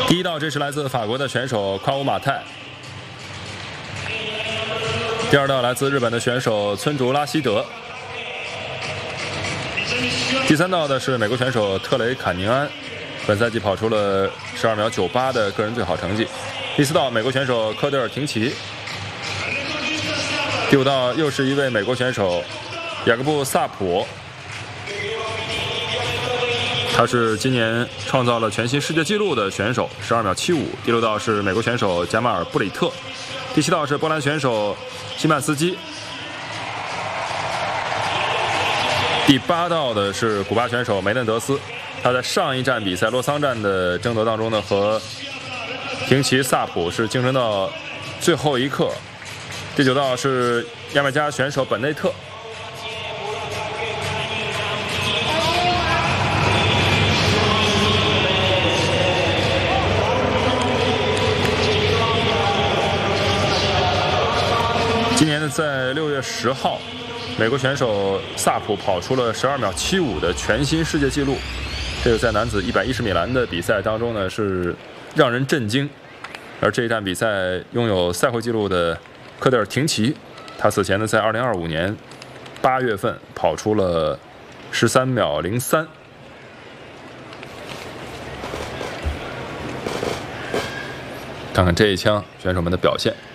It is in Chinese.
第一道这是来自法国的选手夸乌马泰，第二道来自日本的选手村竹拉希德，第三道的是美国选手特雷坎宁安，本赛季跑出了12秒98的个人最好成绩。第四道美国选手科德尔廷奇，第五道又是一位美国选手雅各布萨普。 他是今年创造了全新世界纪录的选手，12秒75。第六道是美国选手贾马尔布里特，第七道是波兰选手西曼斯基，第八道的是古巴选手梅嫩德斯。他在上一站比赛洛桑站的争夺当中呢，和廷奇、萨普是竞争到最后一刻。第九道是牙买加选手本内特。 今年在6月10号，美国选手萨普跑出了12秒75的全新世界纪录，这个在男子110米栏的比赛当中呢是让人震惊。而这一站比赛拥有赛会纪录的科德尔廷奇，他此前呢在2025年8月份跑出了13秒03。看看这一枪选手们的表现。